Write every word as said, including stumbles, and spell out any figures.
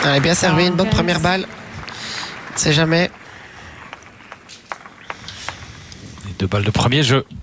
Allez, bien servi, une bonne première balle. On ne sait jamais. Et deux balles de premier jeu.